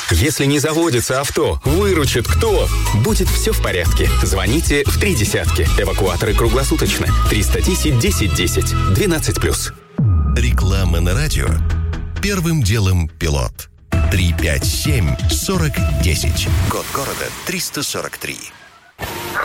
Если не заводится авто, выручит кто? Будет все в порядке. Звоните в 3 десятки. Эвакуаторы круглосуточно. 310-10-10. 12+. Реклама на радио. Первым делом пилот. 357-40-10. Код города 343.